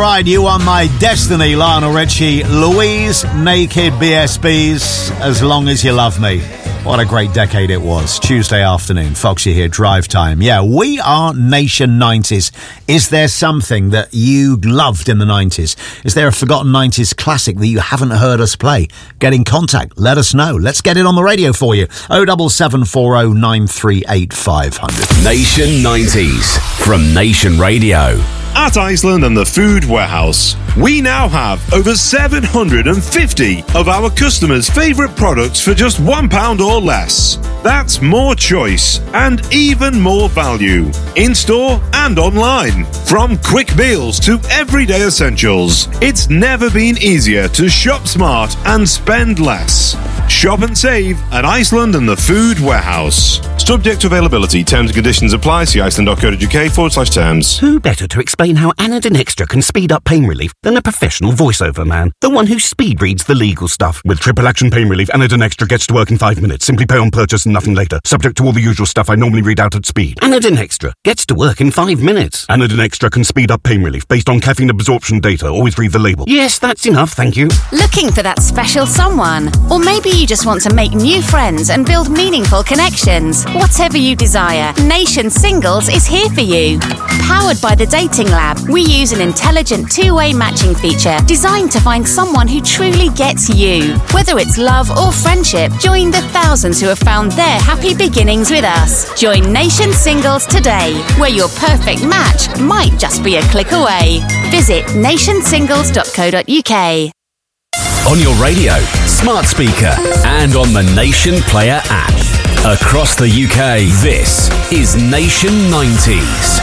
right, You Are My Destiny, Lionel Richie, Louise, Naked, BSBs, As Long As You Love Me. What a great decade it was. Tuesday afternoon, Foxy here, drive time. Yeah, we are Nation 90s. Is there something that you loved in the 90s? Is there a forgotten 90s classic that you haven't heard us play? Get in contact. Let us know. Let's get it on the radio for you. 07740 938 500. Nation 90s from Nation Radio. At Iceland and the Food Warehouse, we now have over 750 of our customers' favourite products for just £1 or less. That's more choice and even more value, in-store and online. From quick meals to everyday essentials, it's never been easier to shop smart and spend less. Shop and save at Iceland and the Food Warehouse. Subject to availability. Terms and conditions apply. See iceland.co.uk/terms. Who better to explain how Anadin Extra can speed up pain relief than a professional voiceover man? The one who speed reads the legal stuff. With triple action pain relief, Anadin Extra gets to work in 5 minutes. Simply pay on purchase and nothing later. Subject to all the usual stuff I normally read out at speed. Anadin Extra gets to work in 5 minutes. Anadin Extra can speed up pain relief based on caffeine absorption data. Always read the label. Yes, that's enough, thank you. Looking for that special someone? Or maybe you just want to make new friends and build meaningful connections. Whatever you desire, Nation Singles is here for you. Powered by the Dating Lab, we use an intelligent two-way matching feature designed to find someone who truly gets you. Whether it's love or friendship, join the thousands who have found their happy beginnings with us. Join Nation Singles today, where your perfect match might just be a click away. Visit nationsingles.co.uk. On your radio, smart speaker, and on the Nation Player app. Across the UK, this is Nation 90s.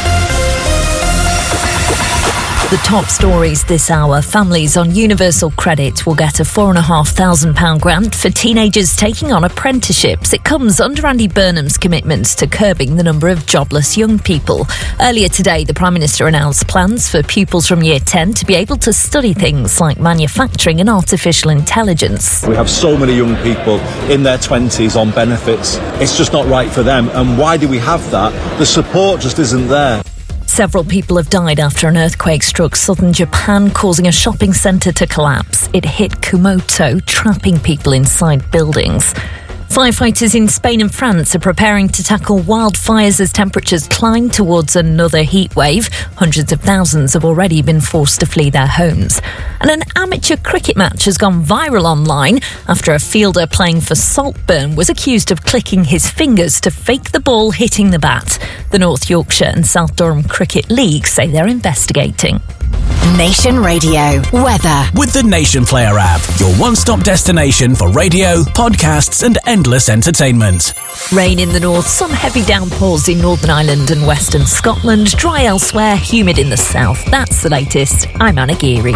The top stories this hour. Families on Universal Credit will get a £4,500 grant for teenagers taking on apprenticeships. It comes under Andy Burnham's commitments to curbing the number of jobless young people. Earlier today, the Prime Minister announced plans for pupils from Year 10 to be able to study things like manufacturing and artificial intelligence. We have so many young people in their 20s on benefits. It's just not right for them. And why do we have that? The support just isn't there. Several people have died after an earthquake struck southern Japan, causing a shopping centre to collapse. It hit Kumamoto, trapping people inside buildings. Firefighters in Spain and France are preparing to tackle wildfires as temperatures climb towards another heat wave. Hundreds of thousands have already been forced to flee their homes. And an amateur cricket match has gone viral online after a fielder playing for Saltburn was accused of clicking his fingers to fake the ball hitting the bat. The North Yorkshire and South Durham Cricket League say they're investigating. Nation Radio weather with the Nation Player app, your one-stop destination for radio, podcasts and endless entertainment. Rain in the north, some heavy downpours in Northern Ireland and Western Scotland, dry elsewhere, humid in the south. That's the latest. I'm Anna Geary.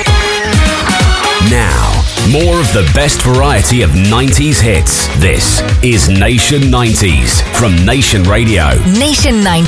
Now, more of the best variety of 90s hits. This is Nation 90s from Nation Radio. Nation 90